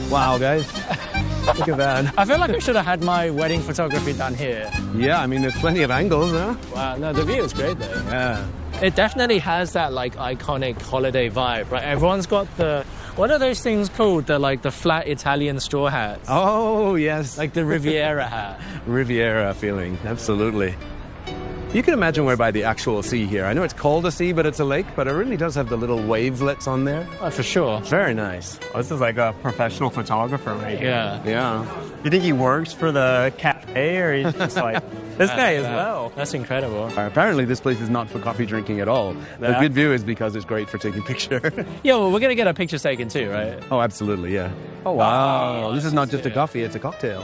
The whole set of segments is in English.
Wow, guys. Look at that. I feel like I should have had my wedding photography done here. Yeah, I mean, there's plenty of angles, huh? Wow, no, the view is great though. Yeah. It definitely has that like iconic holiday vibe, right? Everyone's got what are those things called? The flat Italian straw hats. Oh, yes. Like the Riviera hat. Riviera feeling, absolutely. You can imagine we're by the actual sea here. I know it's called a sea, but it's a lake, but it really does have the little wavelets on there. Oh, for sure. Very nice. Oh, this is like a professional photographer right here. Yeah. Yeah. You think he works for the cafe, or he's just like, this guy as well? That's incredible. Apparently this place is not for coffee drinking at all. The good view is because it's great for taking pictures. Yeah, well, we're going to get our pictures taken too, right? Oh, absolutely, yeah. Oh, wow. Oh, this is not just a coffee, it's a cocktail.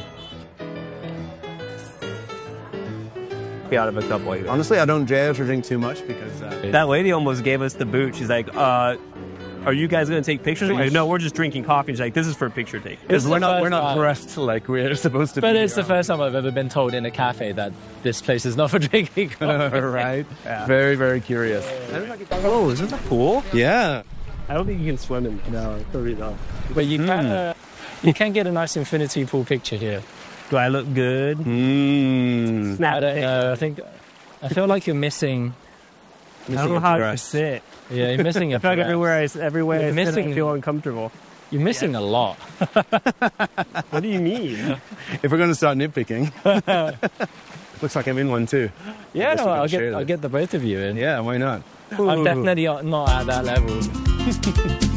Be out of a couple of Honestly, I don't dare to drink too much because... That lady almost gave us the boot. She's like, are you guys going to take pictures? Like, no, we're just drinking coffee. She's like, this is for picture taking. Because we're not dressed like we're supposed to be. But it's the first time I've ever been told in a cafe that this place is not for drinking coffee. Right? Yeah. Very, very curious. Oh, is this a pool? Yeah. I don't think you can swim in. No, probably not. But you can get a nice infinity pool picture here. Do I look good? I don't know. I feel like you're missing. I don't know how to sit. Yeah, you're missing a I feel like everywhere I sit, I feel uncomfortable. You're missing a lot. What do you mean? If we're going to start nitpicking. Looks like I'm in one too. Yeah, no, I'll get the both of you in. Yeah, why not? I'm definitely not at that level.